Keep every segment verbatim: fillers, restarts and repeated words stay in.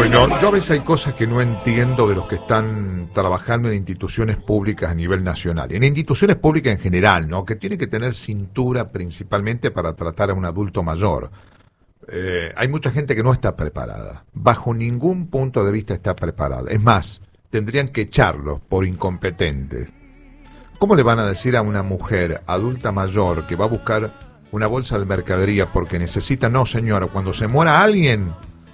Bueno, yo a veces hay cosas que no entiendo de los que están trabajando en instituciones públicas a nivel nacional. En instituciones públicas en general, ¿no? Que tienen que tener cintura principalmente para tratar a un adulto mayor. Eh, hay mucha gente que no está preparada. Bajo ningún punto de vista está preparada. Es más, tendrían que echarlos por incompetentes. ¿Cómo le van a decir a una mujer adulta mayor que va a buscar una bolsa de mercadería porque necesita? No, señora, cuando se muera alguien,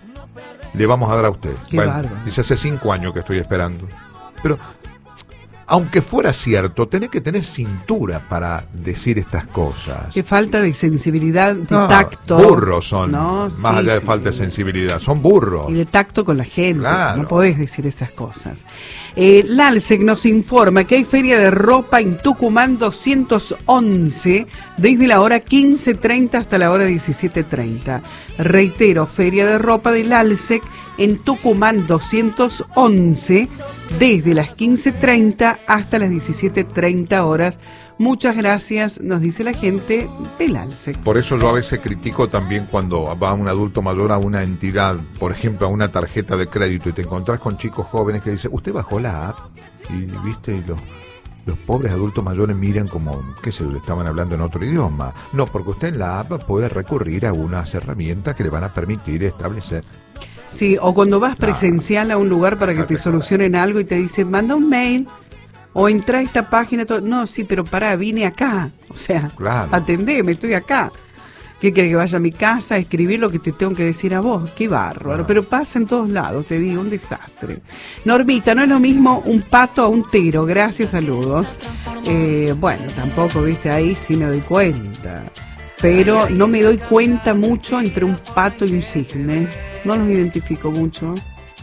le vamos a dar a usted. Qué bueno, bárbaro. dice, hace cinco años que estoy esperando. Pero, aunque fuera cierto, tenés que tener cintura para decir estas cosas. Qué falta de sensibilidad, de No, tacto. burros son, No, más sí, allá de sí. falta de sensibilidad, son burros. Y de tacto con la gente, Claro. no podés decir esas cosas. Eh, LALSEC nos informa que hay feria de ropa en Tucumán doscientos once desde la hora quince treinta hasta la hora diecisiete treinta. Reitero, feria de ropa de LALSEC en Tucumán doscientos once desde las quince treinta hasta las diecisiete treinta horas. Muchas gracias, nos dice la gente del ALSEC. Por eso yo a veces critico también cuando va un adulto mayor a una entidad, por ejemplo a una tarjeta de crédito, y te encontrás con chicos jóvenes que dicen, usted bajó la app, y viste, y los, los pobres adultos mayores miran como, qué sé yo, le estaban hablando en otro idioma. No, porque usted en la app puede recurrir a unas herramientas que le van a permitir establecer. Sí, o cuando vas presencial a un lugar para que te Fíjate, solucionen algo y te dicen, manda un mail o entra a esta página. Todo. No, sí, pero pará, vine acá. O sea, Claro. atendeme, estoy acá. ¿Qué querés que vaya a mi casa a escribir lo que te tengo que decir a vos? Qué bárbaro. Claro. Pero pasa en todos lados, te digo, un desastre. Normita, no es lo mismo un pato a un tero. Gracias, saludos. Eh, bueno, tampoco, viste, ahí sí me doy cuenta. Pero no me doy cuenta mucho entre un pato y un cisne. No los identifico mucho.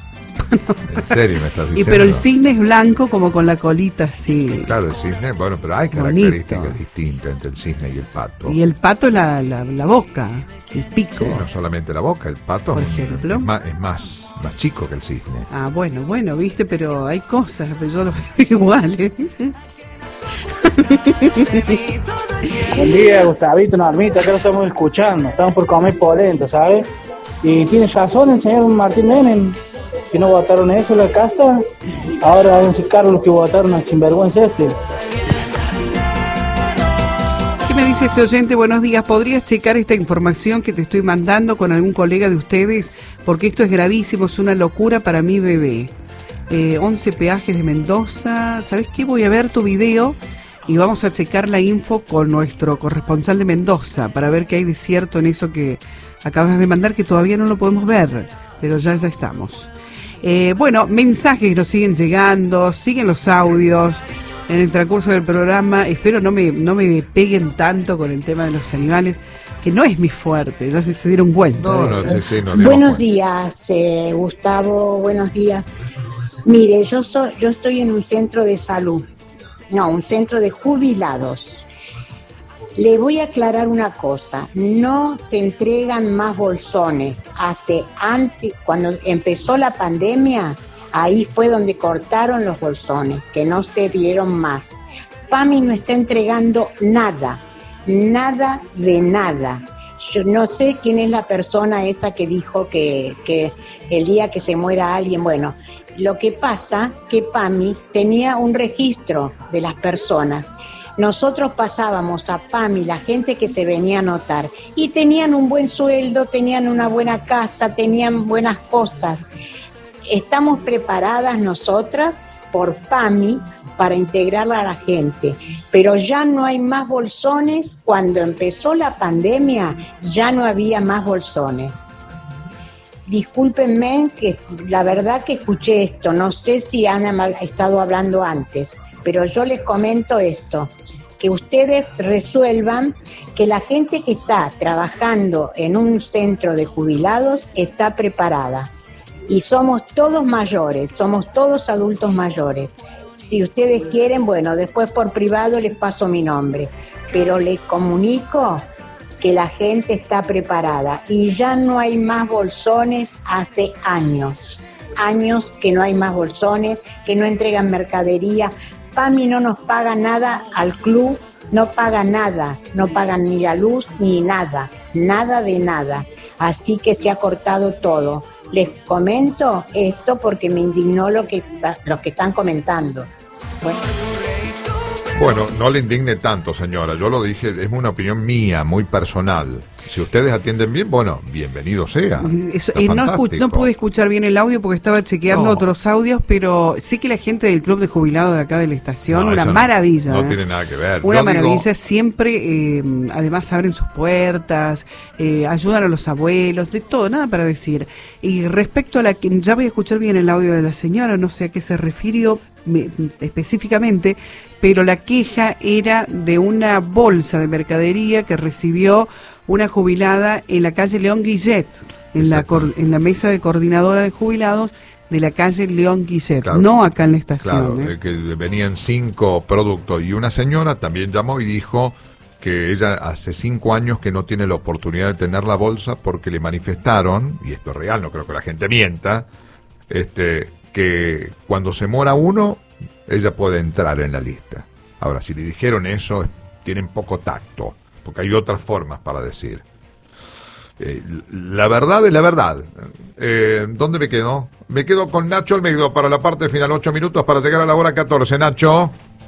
¿En serio me estás diciendo? Y pero el cisne es blanco como con la colita así. Claro, el cisne, bueno, pero hay Bonito. características distintas entre el cisne y el pato. Y el pato es la, la, la boca, el pico. Sí, no solamente la boca, el pato Por es, ejemplo. es más, es más, más chico que el cisne. Ah, bueno, bueno, viste, pero hay cosas, pero yo los veo iguales. Buen día, Gustavito, Normita, acá lo estamos escuchando, estamos por comer polenta, ¿sabes? Y tiene razón el señor Martín Menem, que no votaron eso en la casta, ahora háganse cargo los que votaron al sinvergüenza este. ¿Qué me dice este oyente? Buenos días, ¿podrías checar esta información que te estoy mandando con algún colega de ustedes? Porque esto es gravísimo, es una locura para mi bebé. Eh, once peajes de Mendoza, ¿sabes qué? Voy a ver tu video y vamos a checar la info con nuestro corresponsal de Mendoza para ver qué hay de cierto en eso que acabas de mandar, que todavía no lo podemos ver, pero ya ya estamos. Eh, bueno, mensajes nos siguen llegando, siguen los audios en el transcurso del programa. Espero no me, no me peguen tanto con el tema de los animales, que no es mi fuerte, ya se, se dieron cuenta. No, de no, eso. sí, sí, nos dimos Buenos cuenta. días, eh, Gustavo, buenos días. Mire, yo soy, yo estoy en un centro de salud, no, un centro de jubilados. Le voy a aclarar una cosa, no se entregan más bolsones. Hace antes, cuando empezó la pandemia, ahí fue donde cortaron los bolsones, que no se dieron más. PAMI no está entregando nada, nada de nada. Yo no sé quién es la persona esa que dijo que, que el día que se muera alguien, bueno, lo que pasa que PAMI tenía un registro de las personas. Nosotros pasábamos a PAMI, la gente que se venía a anotar, y tenían un buen sueldo, tenían una buena casa, tenían buenas cosas. Estamos preparadas nosotras por PAMI para integrarla a la gente, pero ya no hay más bolsones. Cuando empezó la pandemia ya no había más bolsones. Discúlpenme, que la verdad que escuché esto, no sé si han estado hablando antes, pero yo les comento esto, que ustedes resuelvan que la gente que está trabajando en un centro de jubilados está preparada. Y somos todos mayores, somos todos adultos mayores. Si ustedes quieren, bueno, después por privado les paso mi nombre, pero les comunico que la gente está preparada y ya no hay más bolsones hace años, años que no hay más bolsones, que no entregan mercadería. PAMI no nos paga nada al club, no paga nada, no pagan ni la luz ni nada, nada de nada. Así que se ha cortado todo. les comento esto porque me indignó lo que los que están comentando. Bueno. Bueno, no le indigne tanto, señora. Yo lo dije, es una opinión mía, muy personal. Si ustedes atienden bien, bueno, bienvenido sea. Eso, eh, no, escu- no pude escuchar bien el audio porque estaba chequeando no. otros audios, pero sí que la gente del club de jubilados de acá de la estación, no, una maravilla. No, no ¿eh? tiene nada que ver. Una Yo maravilla, digo... siempre, eh, además abren sus puertas, eh, ayudan a los abuelos, de todo, nada para decir. Y respecto a la que, ya voy a escuchar bien el audio de la señora, no sé a qué se refirió me, específicamente, pero la queja era de una bolsa de mercadería que recibió una jubilada en la calle León Guillet, en la, en la mesa de coordinadora de jubilados de la calle León Guillet, claro, no acá en la estación. Claro, ¿eh? que venían cinco productos y una señora también llamó y dijo que ella hace cinco años que no tiene la oportunidad de tener la bolsa porque le manifestaron, y esto es real, no creo que la gente mienta, este, que cuando se muera uno, ella puede entrar en la lista. Ahora, si le dijeron eso, tienen poco tacto, porque hay otras formas para decir. Eh, la verdad es la verdad. Eh, ¿Dónde me quedo? Me quedo con Nacho Almeida para la parte final, ocho minutos para llegar a la hora catorce. Nacho.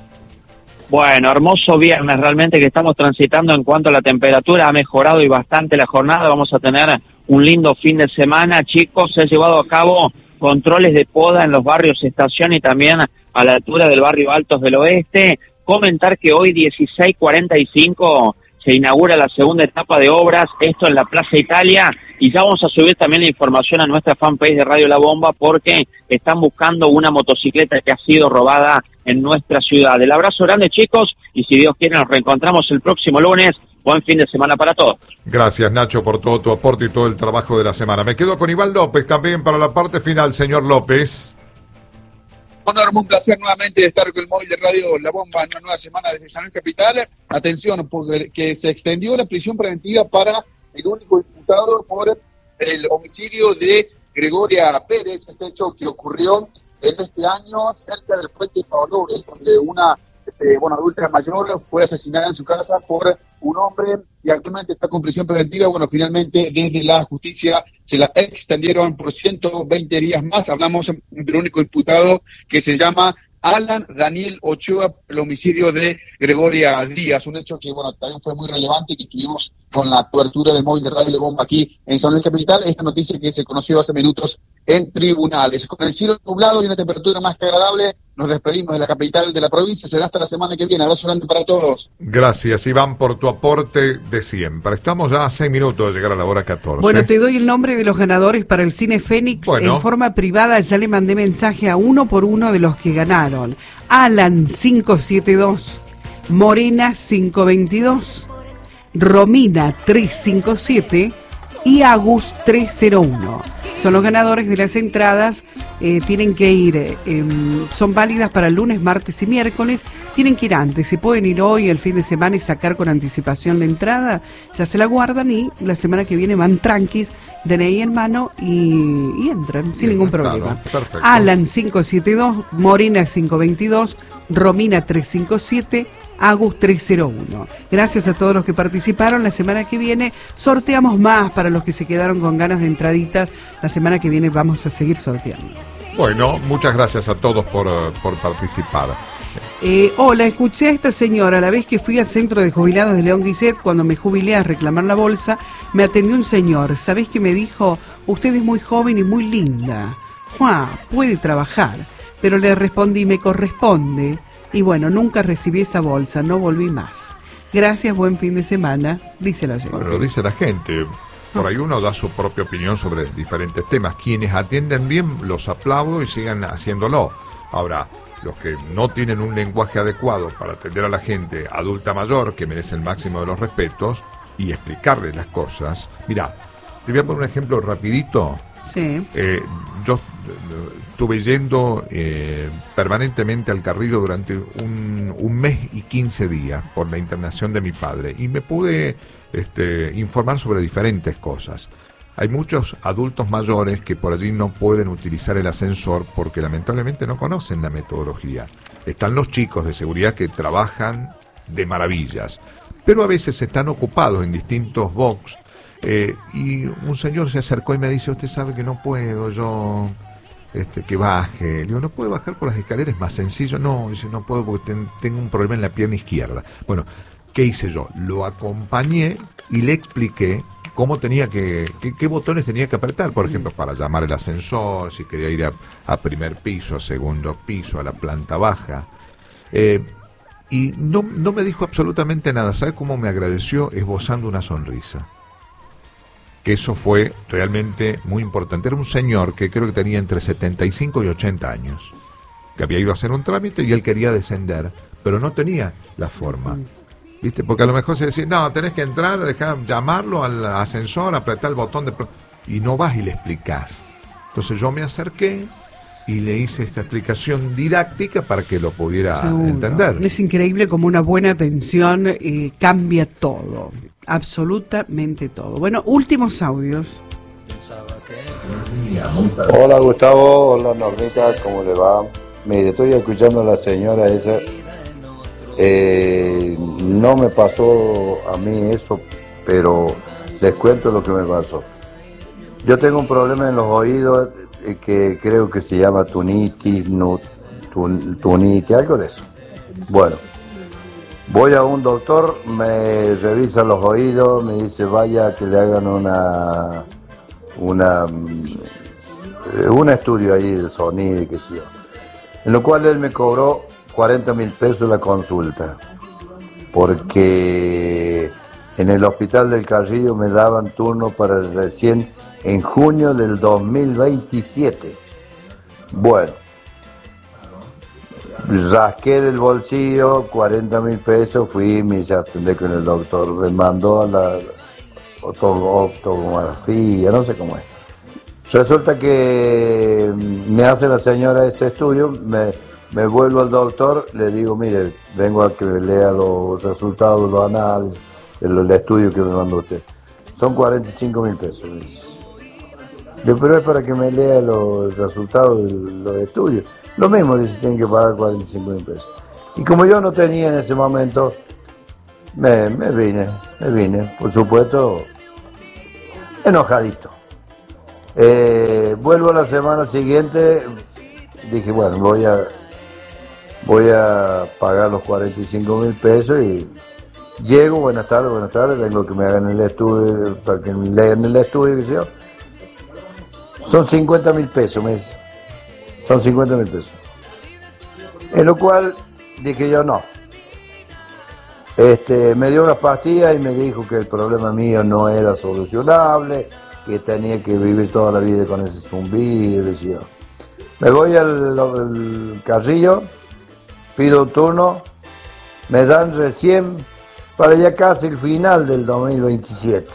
Bueno, hermoso viernes realmente que estamos transitando en cuanto a la temperatura. Ha mejorado y bastante la jornada. Vamos a tener un lindo fin de semana. Chicos, se han llevado a cabo controles de poda en los barrios Estación y también a la altura del barrio Altos del Oeste. Comentar que hoy dieciséis cuarenta y cinco se inaugura la segunda etapa de obras, esto en la Plaza Italia, y ya vamos a subir también la información a nuestra fanpage de Radio La Bomba porque están buscando una motocicleta que ha sido robada en nuestra ciudad. El abrazo grande, chicos, y si Dios quiere nos reencontramos el próximo lunes. Buen fin de semana para todos. Gracias, Nacho, por todo tu aporte y todo el trabajo de la semana. Me quedo con Iván López también para la parte final, señor López. Bueno, un placer nuevamente estar con el móvil de Radio La Bomba en una nueva semana desde San Luis Capital. Atención, porque se extendió la prisión preventiva para el único imputado por el homicidio de Gregoria Pérez, este hecho que ocurrió en este año cerca del puente Favalores, donde una este, bueno, adulta mayor fue asesinada en su casa por un hombre y actualmente está con prisión preventiva. Bueno, finalmente desde la justicia se la extendieron por ciento veinte días más. Hablamos del único imputado que se llama Alan Daniel Ochoa, el homicidio de Gregoria Díaz, un hecho que bueno también fue muy relevante y que tuvimos con la cobertura del móvil de Radio Le Bomba aquí en San Luis Capital. Esta noticia que se conoció hace minutos en tribunales. Con el cielo nublado y una temperatura más que agradable, nos despedimos de la capital de la provincia. Será hasta la semana que viene. Abrazo grande para todos. Gracias, Iván, por tu aporte de siempre. Estamos ya a seis minutos de llegar a la hora catorce. Bueno, te doy el nombre de los ganadores para el Cine Fénix. Bueno, en forma privada ya le mandé mensaje a uno por uno de los que ganaron. Alan cinco siete dos, Morena cinco veintidós, Romina tres cinco siete y Agus tres cero uno. Son los ganadores de las entradas. Eh, tienen que ir, eh, eh, son válidas para lunes, martes y miércoles. Tienen que ir antes, si pueden ir hoy, el fin de semana, y sacar con anticipación la entrada, ya se la guardan y la semana que viene van tranquis, D N I en mano y, y entran sin Bien, ningún problema. Claro, Alan cinco siete dos, Morena cinco veintidós, Romina tres cinco siete, Agus tres cero uno. Gracias a todos los que participaron. La semana que viene sorteamos más para los que se quedaron con ganas de entraditas. La semana que viene vamos a seguir sorteando. Bueno, muchas gracias a todos por, uh, por participar. Eh, hola, escuché a esta señora. A la vez que fui al centro de jubilados de León Guillet, cuando me jubilé a reclamar la bolsa, me atendió un señor. ¿Sabés qué me dijo? Usted es muy joven y muy linda. Juan, puede trabajar. Pero le respondí, me corresponde. Y bueno, nunca recibí esa bolsa, no volví más. Gracias, buen fin de semana, dice la gente. Bueno, lo dice la gente. Por ahí uno da su propia opinión sobre diferentes temas. Quienes atienden bien, los aplaudo y sigan haciéndolo. Ahora, los que no tienen un lenguaje adecuado para atender a la gente adulta mayor, que merece el máximo de los respetos, y explicarles las cosas. Mirá, te voy a poner un ejemplo rapidito. Sí. Eh, yo estuve yendo eh, permanentemente al Carrillo durante un, un mes y quince días por la internación de mi padre y me pude este, informar sobre diferentes cosas. Hay muchos adultos mayores que por allí no pueden utilizar el ascensor porque lamentablemente no conocen la metodología. Están los chicos de seguridad que trabajan de maravillas, pero a veces están ocupados en distintos box Eh, y un señor se acercó y me dice, usted sabe que no puedo yo este, que baje. Le digo, ¿no puede bajar por las escaleras? Es más sencillo. No, dice, no puedo porque ten, tengo un problema en la pierna izquierda. Bueno, ¿qué hice yo? Lo acompañé y le expliqué cómo tenía que, qué, qué botones tenía que apretar, por ejemplo, para llamar el ascensor, si quería ir a, a primer piso, a segundo piso, a la planta baja. Eh, y no, no me dijo absolutamente nada. ¿Sabe cómo me agradeció? Esbozando una sonrisa. Que eso fue realmente muy importante. Era un señor que creo que tenía entre setenta y cinco y ochenta años, que había ido a hacer un trámite y él quería descender, pero no tenía la forma. ¿Viste? Porque a lo mejor se decía, no, tenés que entrar, dejar llamarlo al ascensor, apretar el botón de... y no vas y le explicás. Entonces yo me acerqué y le hice esta explicación didáctica para que lo pudiera Seguro. entender. Es increíble como una buena atención eh, cambia todo, absolutamente todo. Bueno, últimos audios. Hola Gustavo, hola Normita, ¿cómo le va? Mire, estoy escuchando a la señora esa. Eh, no me pasó a mí eso, pero les cuento lo que me pasó. Yo tengo un problema en los oídos eh, que creo que se llama tunitis, nu, tun, tunitis, algo de eso. Bueno, voy a un doctor, me revisa los oídos, me dice vaya que le hagan una una un estudio ahí del sonido y qué sé yo. En lo cual él me cobró cuarenta mil pesos la consulta, porque en el hospital del Carrillo me daban turno para recién en junio del dos mil veintisiete. Bueno, rasqué del bolsillo cuarenta mil pesos, fui, me hice atender con el doctor, me mandó a la optomografía, no sé cómo es. Resulta que me hace la señora ese estudio, me Me vuelvo al doctor, le digo, mire, vengo a que lea los resultados, los análisis, el, el estudio que me mandó usted. Son cuarenta y cinco mil pesos. Digo, pero es para que me lea los resultados de los estudios. Lo mismo, dice, tienen que pagar cuarenta y cinco mil pesos. Y como yo no tenía en ese momento, me, me vine, me vine, por supuesto, enojadito. Eh, vuelvo a la semana siguiente, dije, bueno, voy a... voy a pagar los cuarenta y cinco mil pesos y llego, buenas tardes, buenas tardes, vengo que me hagan el estudio, para que me lean el estudio, qué sé yo. Son cincuenta mil pesos, me dice. Son cincuenta mil pesos. En lo cual dije yo no. Este, me dio unas pastillas y me dijo que el problema mío no era solucionable, que tenía que vivir toda la vida con ese zumbido, qué sé yo. Me voy al, al Carrillo, pido un turno, me dan recién para ya casi el final del dos mil veintisiete.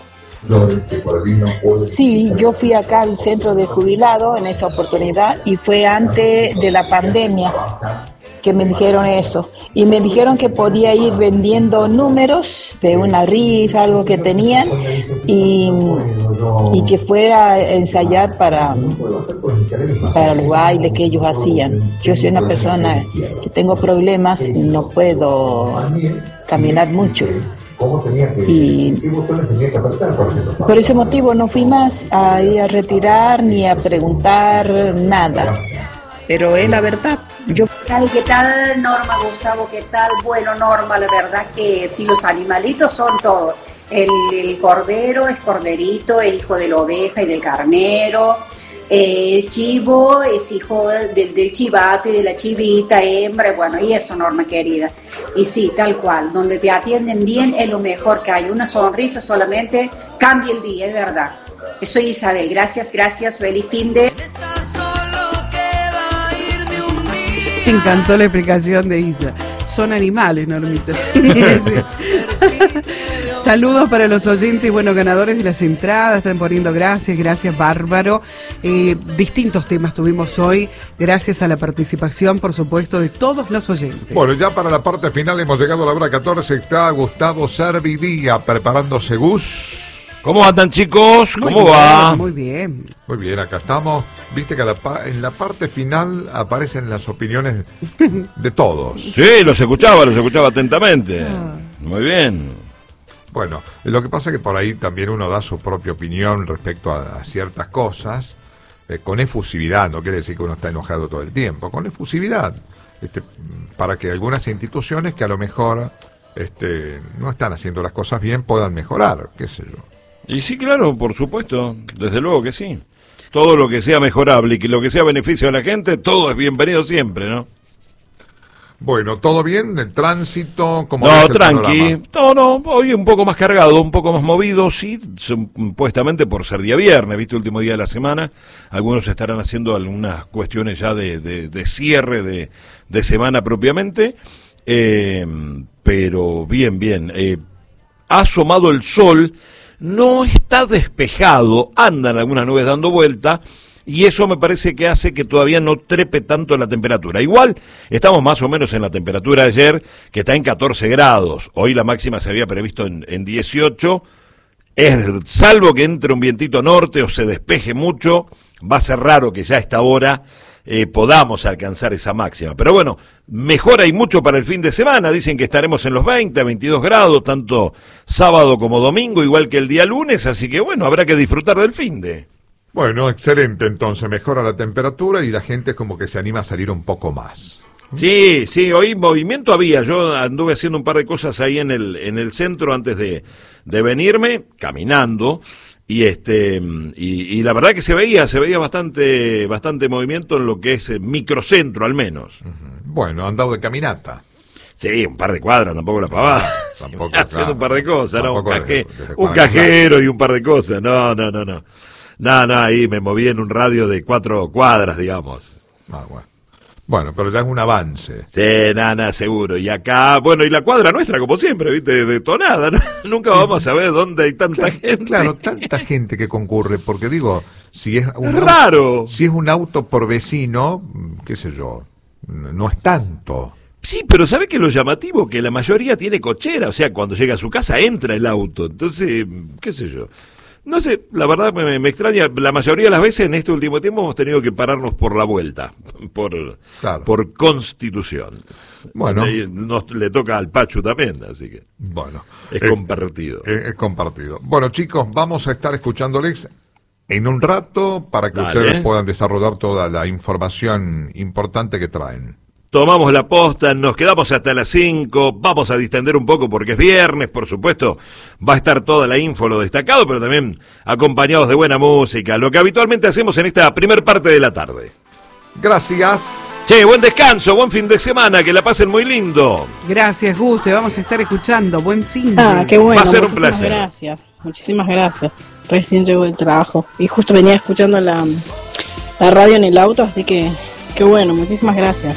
Sí, yo fui acá al centro de jubilados en esa oportunidad y fue antes de la pandemia que me dijeron eso. Y me dijeron que podía ir vendiendo números de una rifa, algo que tenían, y, y que fuera a ensayar para, para los bailes que ellos hacían. Yo soy una persona que tengo problemas, no puedo caminar mucho. Y por ese motivo no fui más a ir a retirar ni a preguntar nada. Pero es la verdad. Yo... ¿Qué tal, Norma, Gustavo? ¿Qué tal? Bueno, Norma, la verdad que sí, los animalitos son todos. El, el cordero es corderito, es hijo de la oveja y del carnero. El chivo es hijo del, del chivato y de la chivita, hembra. Bueno, y eso, Norma querida. Y sí, tal cual, donde te atienden bien es lo mejor que hay. Una sonrisa solamente cambia el día, es verdad. Soy Isabel, gracias, gracias, feliz fin de... Me encantó la explicación de Isa. Son animales, Normita. Sí, sí. Saludos para los oyentes y bueno, ganadores de las entradas. Están poniendo gracias, gracias Bárbaro. Eh, distintos temas tuvimos hoy, gracias a la participación, por supuesto, de todos los oyentes. Bueno, ya para la parte final hemos llegado a la hora catorce. Está Gustavo Servidía preparándose. Gus. ¿Cómo andan, chicos? ¿Cómo muy va? Bien, muy bien. Muy bien, acá estamos. Viste que la pa- en la parte final aparecen las opiniones de todos. Sí, los escuchaba, los escuchaba atentamente. Ah. Muy bien. Bueno, lo que pasa es que por ahí también uno da su propia opinión respecto a, a ciertas cosas, eh, con efusividad, no quiere decir que uno está enojado todo el tiempo, con efusividad, este, para que algunas instituciones que a lo mejor este, no están haciendo las cosas bien puedan mejorar, qué sé yo. Y sí, claro, por supuesto, desde luego que sí. Todo lo que sea mejorable y que lo que sea beneficio a la gente, todo es bienvenido siempre, ¿no? Bueno, ¿todo bien? ¿El tránsito? ¿Cómo no, ves el tranqui. No, no, hoy un poco más cargado, un poco más movido, sí, supuestamente por ser día viernes, ¿viste? Último día de la semana. Algunos estarán haciendo algunas cuestiones ya de, de, de cierre de, de semana propiamente. Eh, pero bien, bien. Eh, ha asomado el sol, no está despejado, andan algunas nubes dando vuelta. Y eso me parece que hace que todavía no trepe tanto la temperatura. Igual, estamos más o menos en la temperatura de ayer, que está en catorce grados. Hoy la máxima se había previsto en, en dieciocho. Es, salvo que entre un vientito norte o se despeje mucho, va a ser raro que ya a esta hora eh, podamos alcanzar esa máxima. Pero bueno, mejora y mucho para el fin de semana. Dicen que estaremos en los veinte, veintidós grados, tanto sábado como domingo, igual que el día lunes. Así que bueno, habrá que disfrutar del fin de... Bueno, excelente, entonces mejora la temperatura y la gente como que se anima a salir un poco más. Sí, sí, hoy movimiento había, yo anduve haciendo un par de cosas ahí en el en el centro antes de, de venirme, caminando, y este y, y la verdad que se veía, se veía bastante bastante movimiento en lo que es el microcentro al menos. Uh-huh. Bueno, andado de caminata. Sí, un par de cuadras, tampoco la pavada. Tampoco, haciendo claro, un par de cosas, ¿no? Un, caje, desde, desde un cajero y un par de cosas, no, no, no, no. No, no, ahí me moví en un radio de cuatro cuadras, digamos. Ah, bueno. Bueno, pero ya es un avance. Sí, nada, nada, seguro. Y acá, bueno, y la cuadra nuestra, como siempre, ¿viste? Detonada, ¿no? Nunca sí. Vamos a ver dónde hay tanta claro, gente. Claro, tanta gente que concurre, porque digo, si es un es raro. Auto, si es un auto por vecino, qué sé yo, no es tanto. Sí, pero ¿sabe qué es lo llamativo? Que la mayoría tiene cochera, o sea, cuando llega a su casa entra el auto. Entonces, qué sé yo. No sé, la verdad me, me extraña, la mayoría de las veces en este último tiempo hemos tenido que pararnos por la vuelta, por, claro. por constitución. Bueno. Nos le toca al Pachu también, así que bueno, es eh, compartido. Eh, es compartido. Bueno, chicos, vamos a estar escuchándoles en un rato para que Dale. ustedes puedan desarrollar toda la información importante que traen. Tomamos la posta, nos quedamos hasta las cinco, vamos a distender un poco porque es viernes, por supuesto, va a estar toda la info, lo destacado, pero también acompañados de buena música, lo que habitualmente hacemos en esta primer parte de la tarde. Gracias. Che, buen descanso, buen fin de semana, que la pasen muy lindo. Gracias, Guste, vamos a estar escuchando, buen fin de... Ah, qué bueno, va a ser un placer. Gracias, muchísimas gracias. Recién llegó el trabajo y justo venía escuchando la, la radio en el auto, así que qué bueno, muchísimas gracias.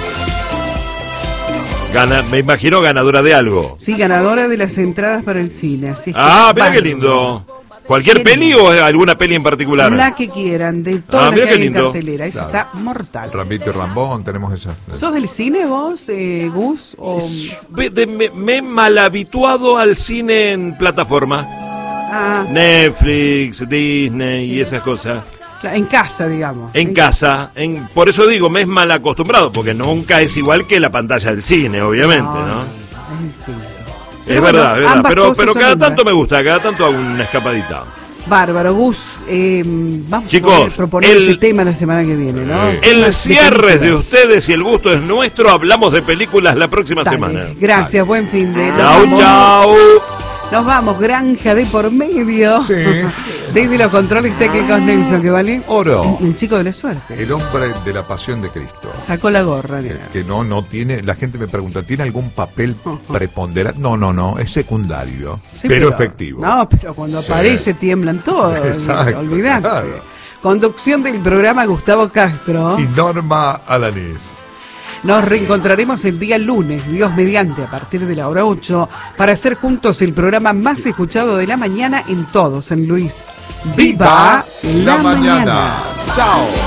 Gana, me imagino ganadora de algo. Sí, ganadora de las entradas para el cine. Así es ah, que mira qué lindo. ¿Cualquier peli o alguna peli en particular? La que quieran, de toda ah, la que hay lindo. en cartelera. Eso claro. Está mortal. Rambito y Rambón, tenemos esa. ¿Sos del cine vos, eh, Gus? O... De, de, me, me he malhabituado al cine en plataforma. Ah. Netflix, Disney sí. y esas cosas. En casa, digamos. En, en casa, en, por eso digo, me es mal acostumbrado, porque nunca es igual que la pantalla del cine, obviamente, ¿no? ¿no? Es distinto. Es pero verdad, bueno, es verdad, pero, pero cada lindas. tanto me gusta, cada tanto hago una escapadita. Bárbaro, Gus, eh, vamos Chicos, a proponer el, ese tema la semana que viene, ¿no? El cierre de ustedes y el gusto es nuestro, hablamos de películas la próxima Dale. semana. Gracias, Dale. Buen fin de... Chau, chau. Nos vamos, granja de por medio. Sí. Desde los controles técnicos Nelson, que vale oro. El chico de la suerte. El hombre de la pasión de Cristo. Sacó la gorra. Que, que no, no tiene, la gente me pregunta, ¿tiene algún papel uh-huh. preponderante? No, no, no, es secundario, sí, pero, pero efectivo. No, pero cuando sí. aparece tiemblan todos. Exacto. Olvidate. Claro. Conducción del programa Gustavo Castro. Y Norma Alanís. Nos reencontraremos el día lunes, Dios mediante, a partir de la hora ocho, para hacer juntos el programa más escuchado de la mañana en todo San Luis. ¡Viva, ¡Viva la, la mañana! mañana. ¡Chao!